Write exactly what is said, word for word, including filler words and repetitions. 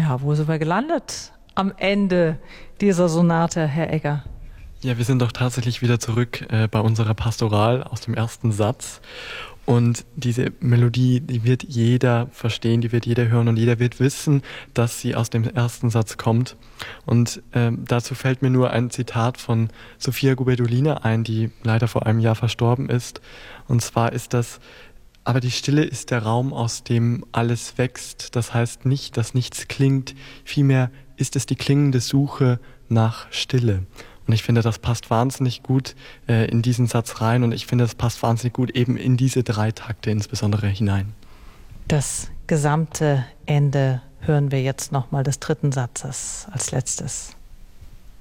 Ja, wo sind wir gelandet am Ende dieser Sonate, Herr Egger? Ja, wir sind doch tatsächlich wieder zurück äh, bei unserer Pastoral aus dem ersten Satz. Und diese Melodie, die wird jeder verstehen, die wird jeder hören und jeder wird wissen, dass sie aus dem ersten Satz kommt. Und ähm, dazu fällt mir nur ein Zitat von Sophia Gubertolina ein, die leider vor einem Jahr verstorben ist. Und zwar ist das: Aber die Stille ist der Raum, aus dem alles wächst. Das heißt nicht, dass nichts klingt. Vielmehr ist es die klingende Suche nach Stille. Und ich finde, das passt wahnsinnig gut äh, in diesen Satz rein. Und ich finde, das passt wahnsinnig gut eben in diese drei Takte insbesondere hinein. Das gesamte Ende hören wir jetzt nochmal des dritten Satzes als letztes.